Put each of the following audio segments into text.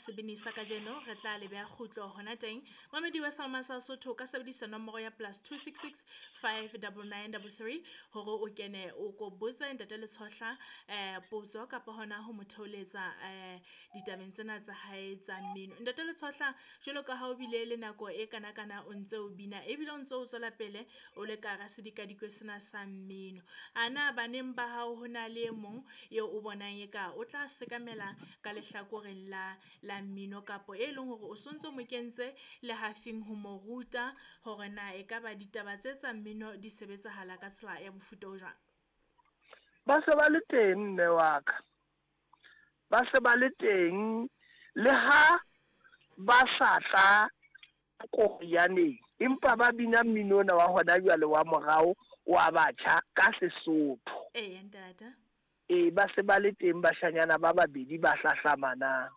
sebini sa kajeno re tla le beha khutlo hona teng mamedi wa Salma sa Sotho ka sebedisa nomoro ya +266 59933 hore o kene o go botsa ntate Letshohla potso kapa hona ho motheoletsa ditabeng tsena tsa hae tsa mmino. Ntate Letshohla jwalo ka ha o bile le nako e kana o ntse o bina ebile o ntse o tswela pele o le ka ra sedikadikwe sena sa mmino, ana baneng ba hao hona le mong eo o bonang eka o tla sekamela ka lehlakoreng la mmino kapo e leng hore o sontso mo kentse le hafing ho mo ruta hore na e ka ba ditaba tsa mmino di sebetsahala ka tsela ya mofuta o jwang? Ba se ba le teng mme wa ka, ba se ba le teng le ha ba sa tla Koreaneng empa ba bina mmino ona wa hona jwale wa morao wa batjha ka Sesotho. Ntata Ba se ba le teng bashanyana ba babedi ba hlahlamana.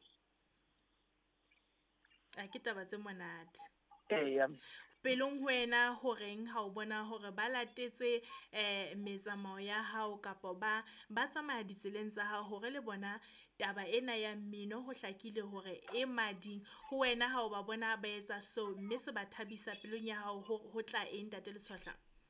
Ke taba tse monate. Pelong ho wena horeng ha o bona hore ba latetse metsamao ya hao kapo ba tsamaya ditseleng tsa hao hore le bona taba ena ya mmino ho hlakile hore e mading ho wena ha o ba bona ba etsa so mme se ba thabisa pelong ya hao ho tla eng ntate Letshohla?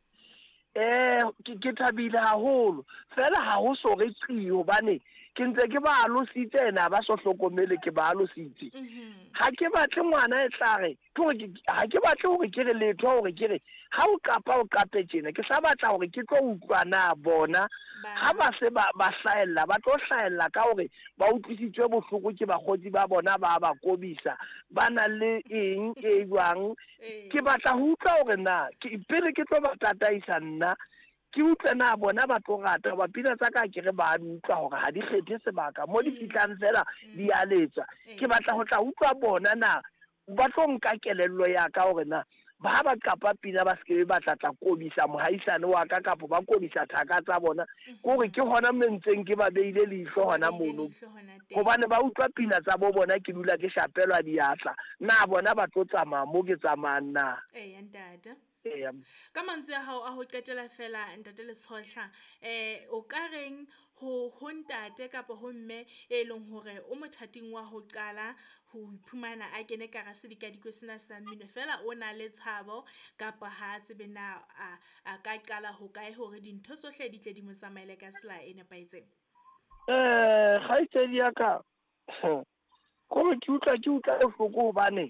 Ke thabile haholo fela ha ho so re qi hobane ke ntse ke ba alositse ena ba so hlokomele ke ba alositse. Ha ke batle ngwana e tlare ha ke batle hore ke re letho hore ke re ha o kapa o kape tjena ke sa batla hore ke tlo utlwana bona ha ba se ba hlaella ba tlo hlaella ka hore ba utlwisitswe bohloko ke bakgotsi ba bona ba kobisa bana le eng e jwang. Ke batla ho utlwa hore na pele ke tlo ba tataisa nna ke utlwe na bona ba tlo rata ba pina tsa ka ke re ba utlwa hore ha di kgethe sebaka mo di fitlang fela di a letswa. Ke batla ho tla utlwa bona na ba tlo nka kelello ya ka hore na ba ba kapa pina ba skebe ba tla kobisa mohaisane wa ka kapo ba kobisa thaka tsa bona hore ke hona mentseng ke ba beile leihlo hona mono hobane ba utlwa pina tsa bona ke dula ke shapelwa diatla na bona ba tlo tsamaya mo ke tsamayang na. Ntata ka mantswe ya hao a ho qetela fela ntate Letshohla o ka reng ho ntate kapa ho mme e leng hore o mothating wa ho qala ho iphumana a kene ka ra sedikadikwe sena sa mmino fela o na le tshabo kapa ha tsebe na a ka qala ho kae hore dintho tsohle di tle di mo tsamaile ka tsela e nepaetseng? Kgaitsedi ya ka gore ke utlwa bohloko hobane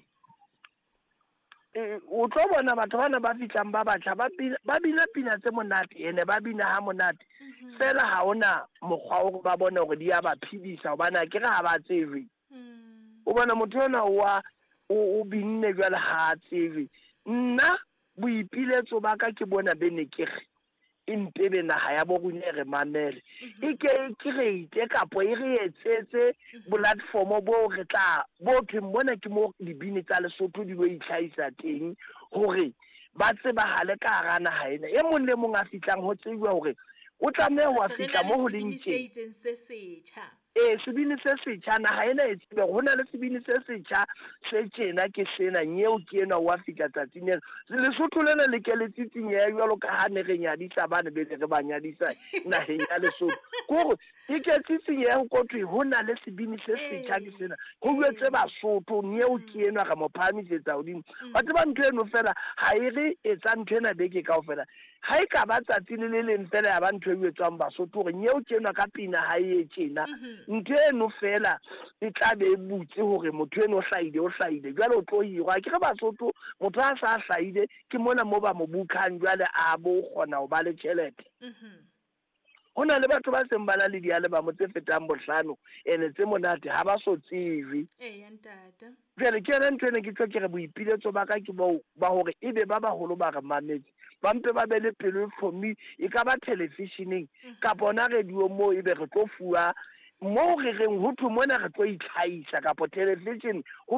o tlo bona batho bana ba fitlang ba batjha ba bina pina tse monate ene ba bina ha monate fela ha ona mokgwa o ba bona hore di a ba phidisa hobane ke re ha ba tsebe o bona motho ona o binne jwale ha tsebe. Nna boipiletso ba ka ke bona bene ke re impebe naha ya bo rune re mamele e ke reite kapo e re etsetse platform bo re tla bo thweng bona ke mo dibini tsa Lesotho di lo itlhaisa teng hore ba tsebahale ka hara naha ena e mong le mong a fitlang ho tsebwa hore o tlameha ho fitla mo ho leng teng sebini se setjha naha ena e tsebe ho na le sebini se setjha se tjena ke sena nyeo ke ena wa fika tsatsing ena Lesotho lena le ke le tsitsing ya jwalo ka ha ne re nyadisa bana be re ba nyadisa naheng ya Lesotho gore e ke tsitsing ya go thwe ho na le sebini se setjha ke sena ho buetse Basotho nyeo ke ena ga mo phamisetsa hodimo batho ba ntwe no fela ha e re etsa ntwe na beke kaofela ha e ka ba tsatsi le leng fela ya ba ntwe e etswang Basotho gore nyeo ke ena ka pina ha e tjena ntwe no fela e tla be butse hore motho eno o hlaile jwale o tlo hirwa ke re Basotho motho a sa hlaile ke mona mo ba mo bukhang jwale a bo kgona ho ba le tjhelete. Hona le batho ba seng bana le diale ba mo tse fetang bohlano ene tse monate ha ba so tsebe ntata jwale ke yena ntwe ne ke tlo ke re boipiletso ba ka ke ba hore ebe ba baholo ba re mametse ba mpe ba be le pelo for me e ka ba televisioneng ka bona radio mo ebe re tlo fuwa mo re reng ho thwe mona re tlo itlhaisa kapo television